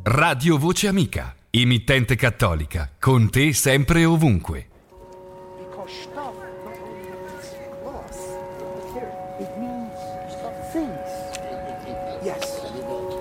Radio Voce Amica, emittente cattolica, con te sempre e ovunque. Because stuff not only means cloth, material, it means things. Yes.